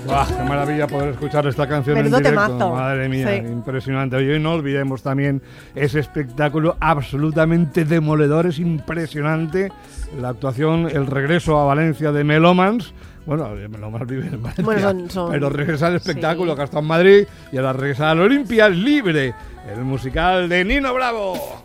¡Buah, qué maravilla poder escuchar esta canción Menudo en directo! temazo. Madre mía, Sí. impresionante. Y no olvidemos también ese espectáculo absolutamente demoledor, es impresionante. La actuación, el regreso a Valencia de Melomans. Bueno, Melomans vive en Valencia, Bueno, son- pero regresa al espectáculo sí. que ha estado en Madrid y ahora regresa al Olimpia Libre, el musical de Nino Bravo.